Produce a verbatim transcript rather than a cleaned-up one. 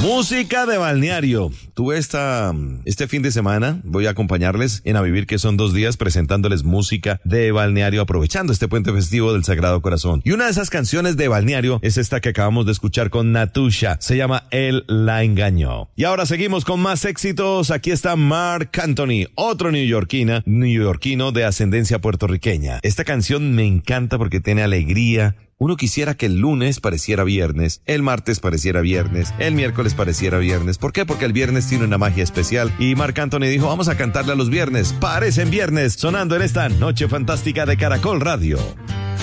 Música de balneario. Tuve esta, este fin de semana, voy a acompañarles en A Vivir, que son dos días, presentándoles música de balneario, aprovechando este puente festivo del Sagrado Corazón. Y una de esas canciones de balneario es esta que acabamos de escuchar con Natusha. Se llama Él la engañó. Y ahora seguimos con más éxitos. Aquí está Marc Anthony, otro neoyorquina, neoyorquino de ascendencia puertorriqueña. Esta canción me encanta porque tiene alegría. Uno quisiera que el lunes pareciera viernes, el martes pareciera viernes, el miércoles pareciera viernes. ¿Por qué? Porque el viernes tiene una magia especial. Y Marc Anthony dijo, vamos a cantarle a los viernes. Parecen viernes, sonando en esta noche fantástica de Caracol Radio.